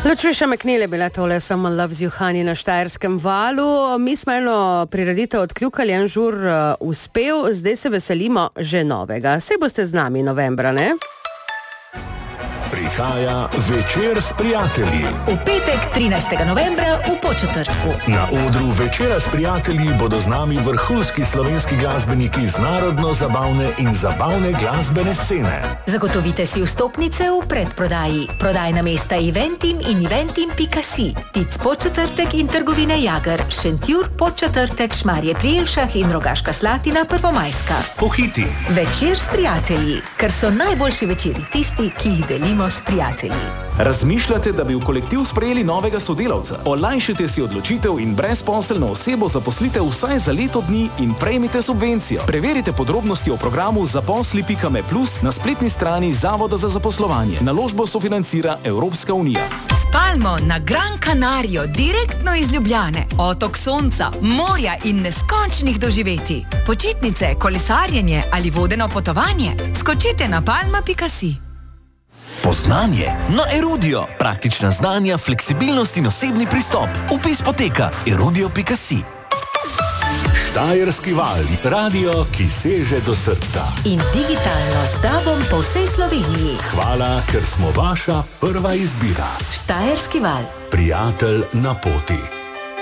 Lučviša McNeil je bila tole Someone Loves You Honey na Štajerskem valu. Mi smo eno prireditev odkljukali, en žur uspel, zdaj se veselimo že novega. Saj boste z nami novembra, ne? Prihaja Večer s prijatelji. V petek 13. novembra v Podčetrtku. Na odru Večera s prijatelji bodo z nami vrhunski slovenski glasbeniki z narodno-zabavne in zabavne glasbene scene. Zagotovite si vstopnice v predprodaji. Prodajna mesta Eventim in Eventim.si. Tic Podčetrtek in trgovine Jager, Šentjur, Podčetrtek, Šmarje pri Jelšah in Rogaška Slatina, Prvomajska. Pohiti. Večer s prijatelji, ker so najboljši večeri tisti, ki jih delimo s prijatelji. Razmišljate, da bi v kolektiv sprejeli novega sodelavca? Olajšajte si odločitev in brezposelno osebo zaposlite vsaj za leto dni in prejmite subvencijo. Preverite podrobnosti o programu zaposli.me plus na spletni strani Zavoda za zaposlovanje. Naložbo sofinancira Evropska unija. Spalmo na Gran Canario, direktno iz Ljubljane. Otok sonca, morja in neskončnih doživetij. Počitnice, kolesarjenje ali vodeno potovanje? Skočite na palma.si. Poznanje na Erudio. Praktična znanja, fleksibilnost in osebni pristop. Vpis poteka erudio.si. Štajerski val, radio, ki seže do srca. In digitalno s tobom po vsej Sloveniji. Hvala, ker smo vaša prva izbira. Štajerski val. Prijatelj na poti.